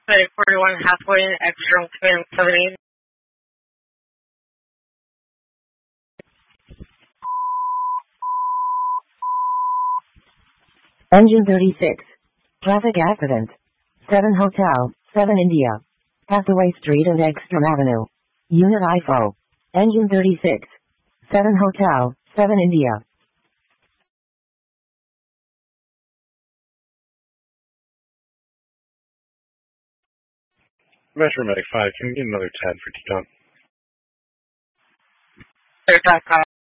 Medic 41 halfway in extra command 78. Engine 36. Traffic accident. 7 Hotel, 7 India. Hathaway Street and Ekstrom Avenue. Unit IFO. Engine 36. 7 Hotel, 7 India. Metro Medic 5, can we get another TAD for Teton? Clear.com.